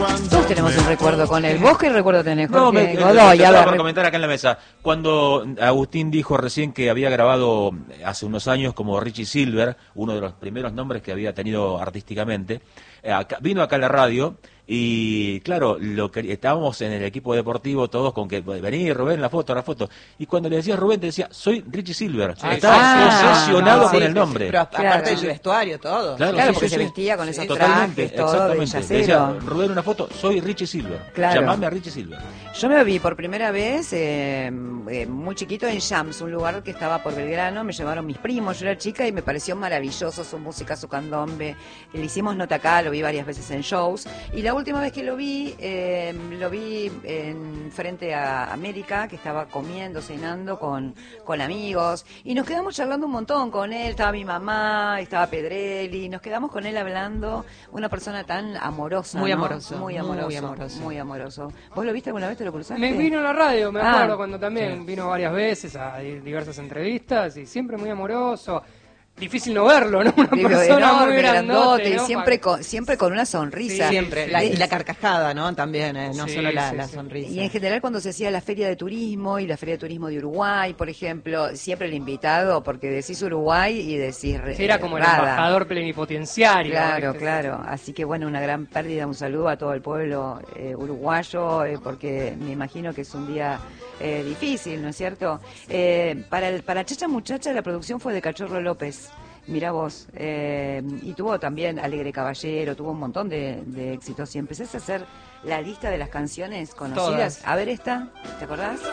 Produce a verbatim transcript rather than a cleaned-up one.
Todos tenemos un recuerdo con él. ¿Vos qué recuerdo tenés, Jorge? No, me, Godoy, te a voy ver. a comentar acá en la mesa. Cuando Agustín dijo recién que había grabado hace unos años como Richie Silver, uno de los primeros nombres que había tenido artísticamente, eh, acá, vino acá a la radio y claro, lo que estábamos en el equipo deportivo todos con que vení Rubén, la foto, la foto. Y cuando le decía Rubén te decía, soy Richie Silver. Ah, Estaba ah, obsesionado no, con sí, el nombre. Pero aparte Claro. del vestuario, todo. Claro, Claro, sí, porque sí, se sí. vestía con esos Totalmente, trajes, todo de exactamente. Le decía, yacero. Rubén, una foto, soy Richie Silver. Claro. Llamame a Richie Silver. Yo me vi por primera vez eh, eh, muy chiquito en Shams, un lugar que estaba por Belgrano. Me llevaron mis primos, yo era chica y me pareció maravilloso su música, su candombe. Le hicimos nota acá, lo vi varias veces en shows. Y la última vez que lo vi, eh, lo vi en frente a América, que estaba comiendo, cenando con, con amigos. Y nos quedamos charlando un montón con él. Estaba mi mamá, estaba Pedrelli. Nos quedamos con él hablando. Una persona tan amorosa. Muy ¿no? amoroso, Muy muy amoroso. amoroso. Muy amoroso. ¿Vos lo viste alguna vez? ¿Te lo cruzaste? Me vino a la radio, me Ah. acuerdo cuando también Sí. vino varias veces a di- diversas entrevistas y siempre muy amoroso. Difícil no verlo, ¿no? Una Digo, persona enorme, muy grandote, grandote, ¿no? siempre Pa- con, siempre con una sonrisa. Sí, Siempre. La, sí. y la carcajada, ¿no? También, eh, no Sí, solo la, sí, la sí. sonrisa. Y en general cuando se hacía la feria de turismo y la feria de turismo de Uruguay, por ejemplo, siempre el invitado, porque decís Uruguay y decís Sí, era como el Rada. embajador plenipotenciario. Claro, ¿viste? claro. Así que bueno, una gran pérdida, un saludo a todo el pueblo eh, uruguayo, eh, porque me imagino que es un día eh, difícil, ¿no es cierto? Eh, para, el, para Chacha Muchacha la producción fue de Cachorro López. Mirá vos, eh, y tuvo también Alegre Caballero, tuvo un montón de, de éxitos. Y empecés a hacer la lista de las canciones conocidas. Todas. A ver esta, ¿te acordás?